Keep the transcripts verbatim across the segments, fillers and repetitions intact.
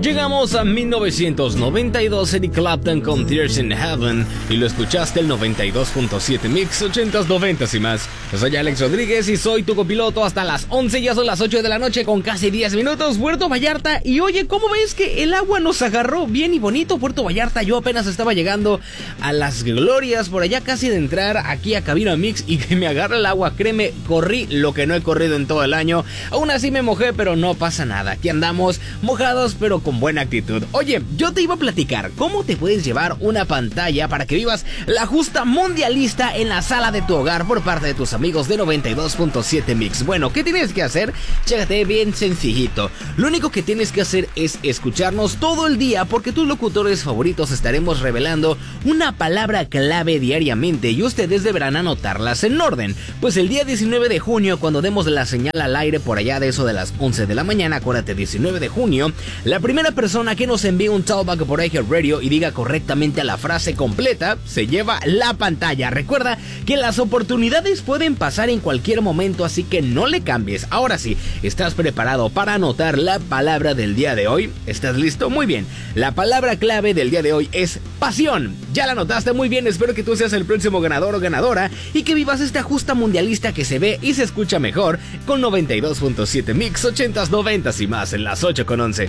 Llegamos a mil novecientos noventa y dos, Eric Clapton con Tears in Heaven, y lo escuchaste el noventa y dos punto siete Mix, ochentas, noventas y más. Yo soy Alex Rodríguez y soy tu copiloto hasta las once, ya son las ocho de la noche con casi diez minutos, Puerto Vallarta. Y oye, ¿cómo ves que el agua nos agarró bien y bonito, Puerto Vallarta? Yo apenas estaba llegando a las glorias, por allá casi de entrar aquí a Cabina Mix, y que me agarra el agua, créeme, corrí lo que no he corrido en todo el año. Aún así me mojé, pero no pasa nada, aquí andamos mojados pero con buena actitud. Oye, yo te iba a platicar cómo te puedes llevar una pantalla para que vivas la justa mundialista en la sala de tu hogar por parte de tus amigos de noventa y dos punto siete Mix. Bueno, ¿qué tienes que hacer? Chécate, bien sencillito. Lo único que tienes que hacer es escucharnos todo el día, porque tus locutores favoritos estaremos revelando una palabra clave diariamente y ustedes deberán anotarlas en orden. Pues el día diecinueve de junio, cuando demos la señal al aire por allá de eso de las once de la mañana, acuérdate, diecinueve de junio, la primera persona que nos envíe un talkback por iHeartRadio y diga correctamente la frase completa se lleva la pantalla. Recuerda que las oportunidades pueden pasar en cualquier momento, así que no le cambies. Ahora sí, ¿estás preparado para anotar la palabra del día de hoy? ¿Estás listo? Muy bien. La palabra clave del día de hoy es pasión. Ya la anotaste, muy bien. Espero que tú seas el próximo ganador o ganadora y que vivas esta justa mundialista que se ve y se escucha mejor con noventa y dos punto siete Mix, ochentas, noventas y más en las ocho con once.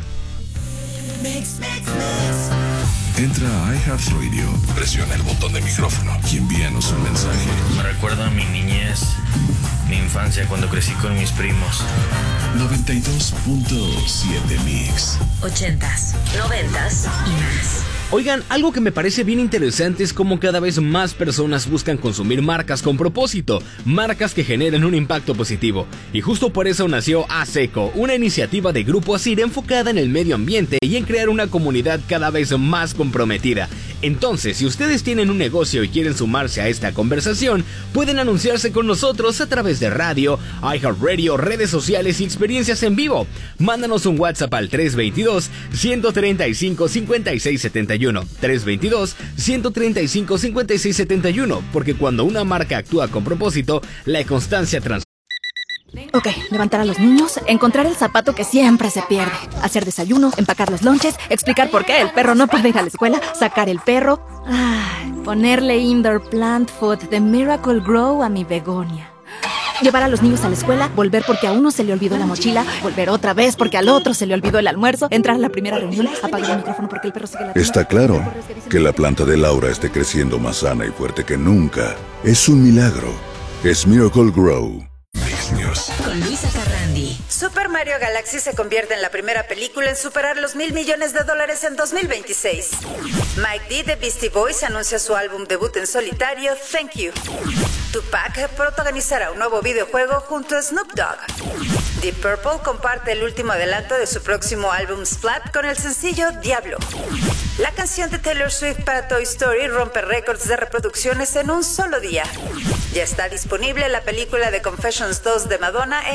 Mix, mix, mix. Entra a iHeartRadio, presiona el botón de micrófono y envíanos un mensaje. Me recuerda a mi niñez, mi infancia cuando crecí con mis primos. noventa y dos punto siete Mix. Ochentas, noventas y más. Oigan, algo que me parece bien interesante es cómo cada vez más personas buscan consumir marcas con propósito, marcas que generen un impacto positivo. Y justo por eso nació ASECO, una iniciativa de Grupo ASIR enfocada en el medio ambiente y en crear una comunidad cada vez más comprometida. Entonces, si ustedes tienen un negocio y quieren sumarse a esta conversación, pueden anunciarse con nosotros a través de radio, iHeartRadio, redes sociales y experiencias en vivo. Mándanos un WhatsApp al tres veintidós, ciento treinta y cinco, cincuenta y seis setenta y uno, tres veintidós, ciento treinta y cinco, cincuenta y seis setenta y uno, porque cuando una marca actúa con propósito, la constancia transforma. Ok, levantar a los niños, encontrar el zapato que siempre se pierde, hacer desayuno, empacar los lonches, explicar por qué el perro no puede ir a la escuela, sacar el perro, ay, ponerle indoor plant food de Miracle Grow a mi begonia. Llevar a los niños a la escuela, volver porque a uno se le olvidó la mochila, volver otra vez porque al otro se le olvidó el almuerzo, entrar a la primera reunión, apagar el micrófono porque el perro sigue la... Está claro que la planta de Laura esté creciendo más sana y fuerte que nunca. Es un milagro. Es Miracle Grow. Con Luisa Carrandi. Super Mario Galaxy se convierte en la primera película en superar los mil millones de dólares en dos mil veintiséis. Mike D de Beastie Boys anuncia su álbum debut en solitario, Thank You. Tupac protagonizará un nuevo videojuego junto a Snoop Dogg. Deep Purple comparte el último adelanto de su próximo álbum Splat con el sencillo Diablo. La canción de Taylor Swift para Toy Story rompe récords de reproducciones en un solo día. Ya está disponible la película de Confessions dos de Madonna en